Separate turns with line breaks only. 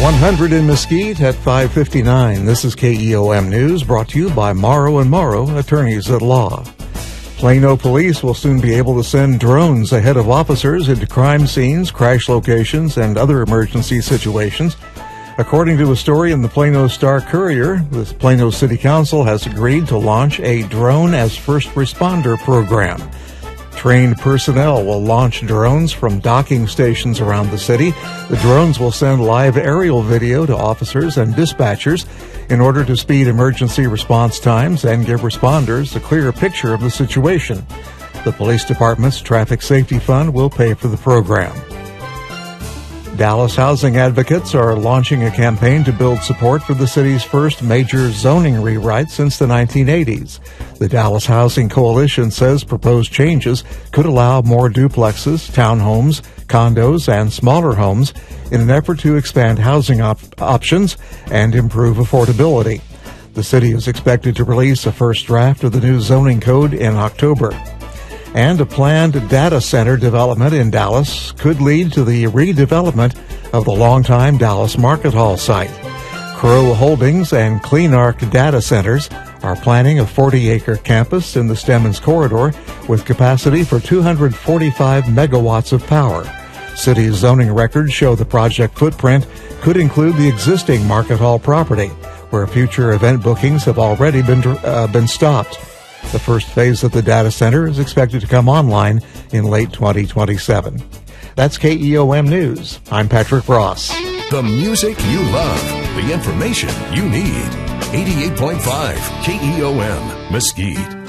100 in Mesquite at 5:59. This is KEOM News, brought to you by Morrow & Morrow, attorneys at law. Plano police will soon be able to send drones ahead of officers into crime scenes, crash locations, and other emergency situations. According to a story in the Plano Star-Courier, the Plano City Council has agreed to launch a drone as first responder program. Trained personnel will launch drones from docking stations around the city. The drones will send live aerial video to officers and dispatchers in order to speed emergency response times and give responders a clearer picture of the situation. The police department's traffic safety fund will pay for the program. Dallas housing advocates are launching a campaign to build support for the city's first major zoning rewrite since the 1980s. The Dallas Housing Coalition says proposed changes could allow more duplexes, townhomes, condos, and smaller homes in an effort to expand housing options and improve affordability. The city is expected to release a first draft of the new zoning code in October. And a planned data center development in Dallas could lead to the redevelopment of the longtime Dallas Market Hall site. Crow Holdings and CleanArc Data Centers are planning a 40-acre campus in the Stemmons Corridor with capacity for 245 megawatts of power. City zoning records show the project footprint could include the existing Market Hall property, where future event bookings have already been stopped. The first phase of the data center is expected to come online in late 2027. That's KEOM News. I'm Patrick Ross.
The music you love, the information you need. 88.5 KEOM Mesquite.